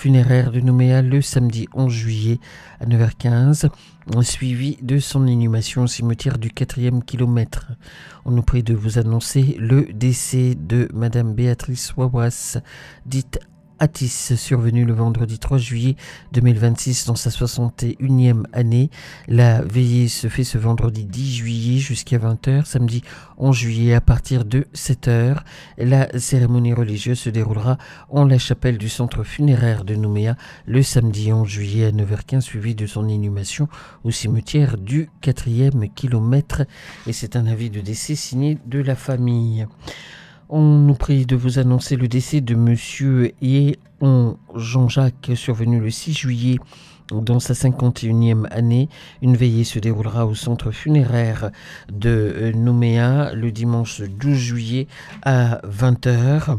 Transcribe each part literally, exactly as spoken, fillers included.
funéraire de Nouméa le samedi onze juillet à neuf heures quinze, suivi de son inhumation au cimetière du quatrième kilomètre. On nous prie de vous annoncer le décès de Madame Béatrice Wawas, dite Atis, survenue le vendredi trois juillet deux mille vingt-six dans sa soixante et unième année. La veillée se fait ce vendredi dix juillet jusqu'à vingt heures, samedi onze juillet à partir de sept heures. La cérémonie religieuse se déroulera en la chapelle du centre funéraire de Nouméa le samedi onze juillet à neuf heures quinze, suivi de son inhumation au cimetière du quatrième kilomètre. Et c'est un avis de décès signé de la famille. On nous prie de vous annoncer le décès de Monsieur Yéon Jean-Jacques, survenu le six juillet dans sa cinquante et unième année. Une veillée se déroulera au centre funéraire de Nouméa le dimanche douze juillet à vingt heures.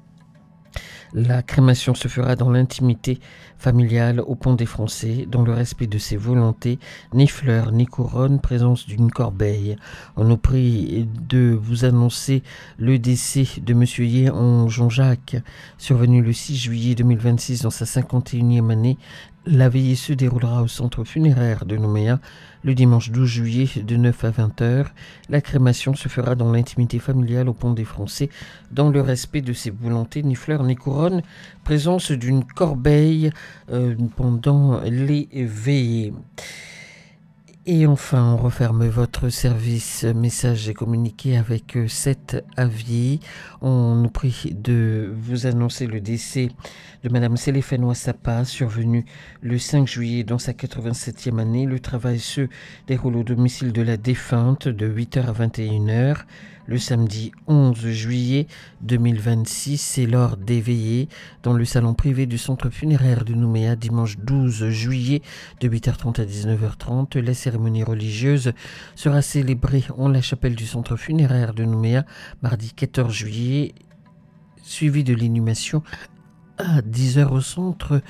La crémation se fera dans l'intimité familiale au Pont des Français, dans le respect de ses volontés, ni fleurs, ni couronne, présence d'une corbeille. On nous prie de vous annoncer le décès de Monsieur Yéon Jean-Jacques, survenu le six juillet deux mille vingt-six dans sa cinquante et unième année. La veillée se déroulera au centre funéraire de Nouméa le dimanche douze juillet de neuf à vingt heures. La crémation se fera dans l'intimité familiale au Pont des Français, dans le respect de ses volontés, ni fleurs ni couronne, présence d'une corbeille euh, pendant les veillées. Et enfin, on referme votre service message et communiqué avec cet avis. On nous prie de vous annoncer le décès de Madame Céléphane Ouassapa, survenue le cinq juillet dans sa quatre-vingt-septième année. Le travail se déroule au domicile de la défunte de huit heures à vingt et une heures. Le samedi onze juillet deux mille vingt-six, c'est lors des veillées dans le salon privé du centre funéraire de Nouméa, dimanche douze juillet de huit heures trente à dix-neuf heures trente. La cérémonie religieuse sera célébrée en la chapelle du centre funéraire de Nouméa, mardi quatorze juillet, suivi de l'inhumation à dix heures au centre,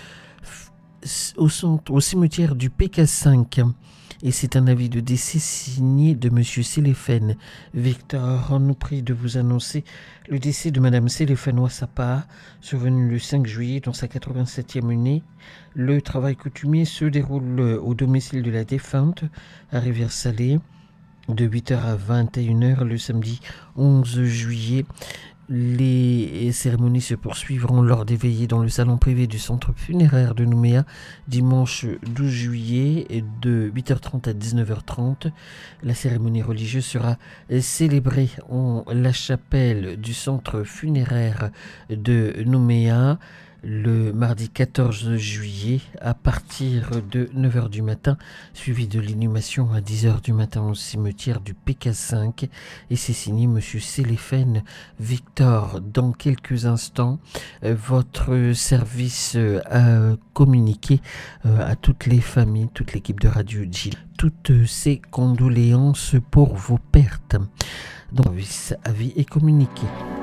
au centre, au cimetière du P K cinq. Et c'est un avis de décès signé de Monsieur Céléphane Victor. On nous prie de vous annoncer le décès de Madame Céléphane Ouassapa, survenue le cinq juillet dans sa quatre-vingt-septième année. Le travail coutumier se déroule au domicile de la défunte à Rivière-Salée de huit heures à vingt et une heures le samedi onze juillet. Les cérémonies se poursuivront lors des veillées dans le salon privé du centre funéraire de Nouméa, dimanche douze juillet de huit heures trente à dix-neuf heures trente. La cérémonie religieuse sera célébrée en la chapelle du centre funéraire de Nouméa le mardi quatorze juillet à partir de neuf heures du matin, suivi de l'inhumation à dix heures du matin au cimetière du P K cinq. Et c'est signé Monsieur Céléphane Victor. Dans quelques instants, euh, votre service euh, a communiqué euh, à toutes les familles, toute l'équipe de Radio J, toutes ces condoléances pour vos pertes. Donc, avis est communiqué.